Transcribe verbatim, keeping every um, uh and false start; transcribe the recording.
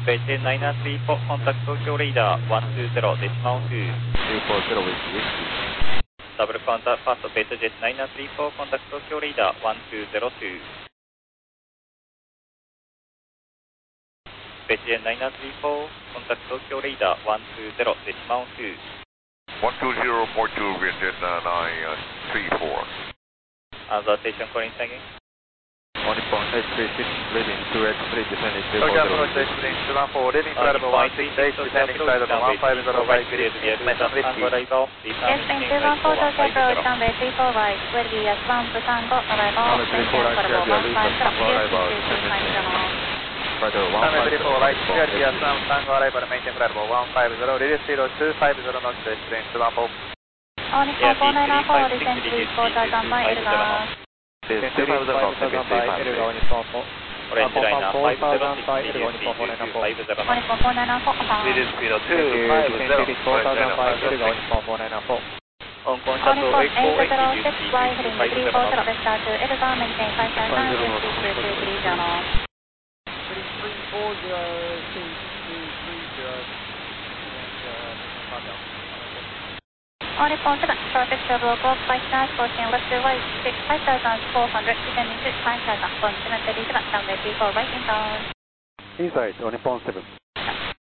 Beijing nine three four, contact Tokyo radar one two zero, decimal two. two four zero whiskey whiskey. Double contact fast Beijing nine three four, contact Tokyo radar one two zero two. Beijing nine three four, contact Tokyo radar one two zero, decimal two. one two zero point two, Beijing nine three four. Other station calling again. Nippon H three six, leading two X three, descending two four Tokyo zero. approach H three one four, leading flight level one six eight, descending flight level one five zero right, information whiskey. Yes, thank you, one four Tokyo approach, runway three four right, will be at one to Tango, arrival, maintain flight level one five zero, Q T two two nine zero. Runway three four right, clear via one Tango, arrival, maintain flight level one five zero, release zero two five zero knots, H three one four. On Nippon four nine four, descend to four thousand by Elgar. two five zero knots, by Elgar, Nippon four. Orange liner five zero six, by Nippon Elgar, Nippon four nine four. five zero. On Nippon four nine four, Leading speed of two Thank you, five zero. descend four thousand by Elgar, Nippon four nine four. On On contact Nippon eight four eight eight, zero six, fly heading three four zero, vector to Elgar, maintain five five nine, Q T two two three zero. three four zero two two three zero. On Nippon seven, traffic level golf flight nine, caution left to right, six five thousand four hundred, descending to five thousand one seven thirty-seven, runway three four right inbound. Inside, on Nippon seven.